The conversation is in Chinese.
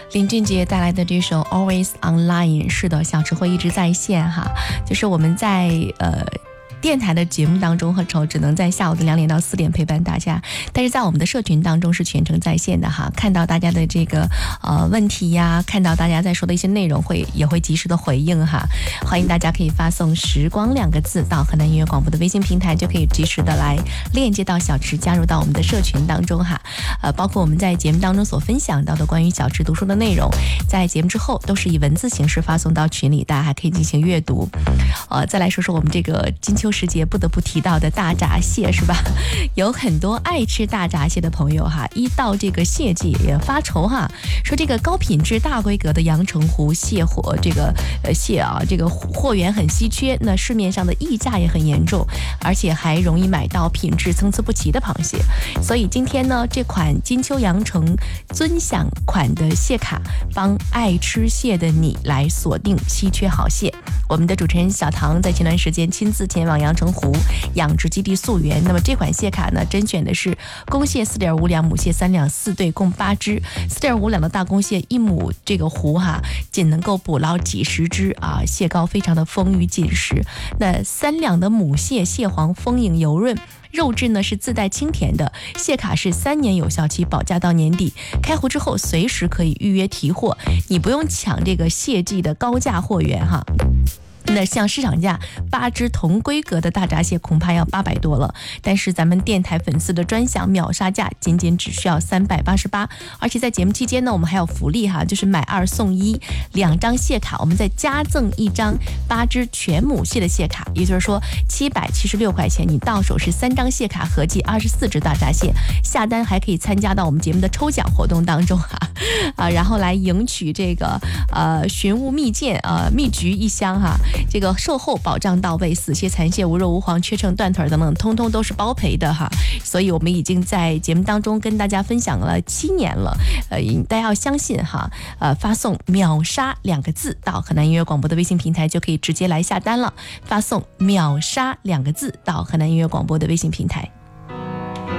林俊杰带来的这首 Always Online， 是的，小池会一直在线哈，就是我们在电台的节目当中和只能在下午的2点到4点陪伴大家，但是在我们的社群当中是全程在线的哈，看到大家的这个问题呀，看到大家在说的一些内容也会及时的回应哈，欢迎大家可以发送时光2个字到河南音乐广播的微信平台，就可以及时的来链接到小池，加入到我们的社群当中哈，包括我们在节目当中所分享到的关于小池读书的内容，在节目之后都是以文字形式发送到群里，大家还可以进行阅读。再来说说我们这个金秋时节不得不提到的大闸蟹是吧？有很多爱吃大闸蟹的朋友哈，一到这个蟹季也发愁哈，说这个高品质大规格的阳澄湖蟹这个货源很稀缺，那市面上的溢价也很严重，而且还容易买到品质参差不齐的螃蟹。所以今天呢，这款金秋阳澄尊享款的蟹卡，帮爱吃蟹的你来锁定稀缺好蟹。我们的主持人小唐在前段时间亲自前往阳澄湖养殖基地溯源，那么这款蟹卡呢，甄选的是公蟹4.5两，母蟹3两，4对共8只，4.5两的大公蟹1亩这个湖哈，仅能够捕捞几十只啊，蟹膏非常的丰腴紧实。那3两的母蟹，蟹黄丰盈油润，肉质呢是自带清甜的，蟹卡是3年有效期，保价到年底，开湖之后随时可以预约提货，你不用抢这个蟹季的高价货源哈。那像市场价8只同规格的大闸蟹恐怕要800多了，但是咱们电台粉丝的专享秒杀价仅只需要388，而且在节目期间呢，我们还有福利哈，就是买2送1，2张蟹卡，我们再加赠1张8只全母蟹的蟹卡，也就是说776块钱，你到手是3张蟹卡，合计24只大闸蟹，下单还可以参加到我们节目的抽奖活动当中哈，然后来赢取这个寻物蜜饯蜜橘1箱哈。这个售后保障到位，死蟹残蟹无肉无黄缺秤断腿等等通通都是包赔的哈，所以我们已经在节目当中跟大家分享了7年了，大家要相信哈，发送秒杀2个字到河南音乐广播的微信平台就可以直接来下单了，发送秒杀2个字到河南音乐广播的微信平台。